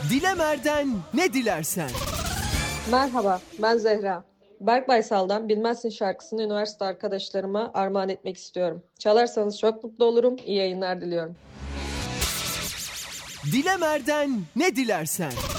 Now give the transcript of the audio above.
Dilemer'den ne dilersen. Merhaba, ben Zehra. Berk Baysal'dan Bilmezsin şarkısını üniversite arkadaşlarıma armağan etmek istiyorum. Çalarsanız çok mutlu olurum. İyi yayınlar diliyorum. Dilemer'den ne dilersen.